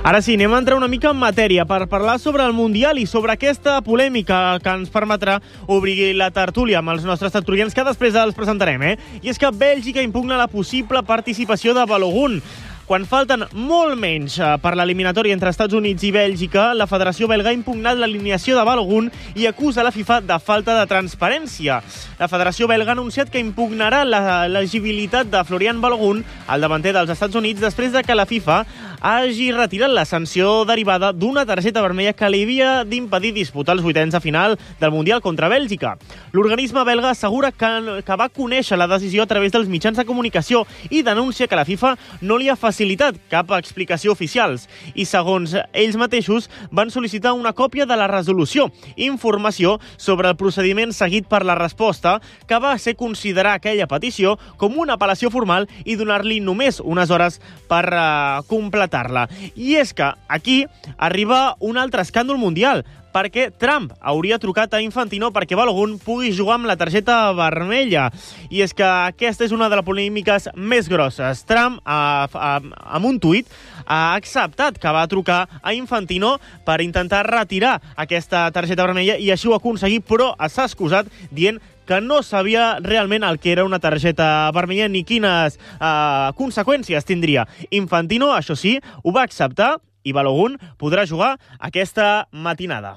Ara sí, anem a entrar una mica en matèria per parlar sobre el Mundial i sobre aquesta polèmica que ens permetrà obrir la tertúlia amb els nostres tertulians, que després els presentarem, I és que Bèlgica impugna la possible participació de Balogun. Quan falten molt menys per l'eliminatòria entre Estats Units i Bèlgica, la Federació Belga ha impugnat l'alineació de Balogun i acusa la FIFA de falta de transparència. La Federació Belga ha anunciat que impugnarà l'elegibilitat de Florian Balogun, el davanter dels Estats Units, després de que la FIFA hagi retirat la sanció derivada d'una targeta vermella que li havia d'impedir disputar els vuitens de final del Mundial contra Bèlgica. L'organisme belga assegura que va conèixer la decisió a través dels mitjans de comunicació i denuncia que la FIFA no li ha facilitat cap explicació oficials i, segons ells mateixos, van sol·licitar una còpia de la resolució, informació sobre el procediment seguit per la resposta, que va ser considerar aquella petició com una apel·lació formal i donar-li només unes hores per completar-la. I és que aquí arriba un altre escàndol mundial, perquè Trump hauria trucat a Infantino perquè Balogun pugui jugar amb la targeta vermella. I és que aquesta és una de les polèmiques més grosses. Trump, amb un tuit, ha acceptat que va trucar a Infantino per intentar retirar aquesta targeta vermella i així ho ha aconseguit, però s'ha excusat dient que no sabia realment el que era una targeta vermella ni quines conseqüències tindria. Infantino, això sí, ho va acceptar i Balogun podrà jugar aquesta matinada.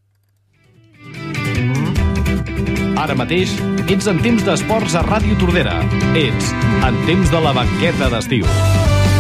Ara mateix ets en temps d'esports a Ràdio Tordera. Ets en temps de la banqueta d'estiu.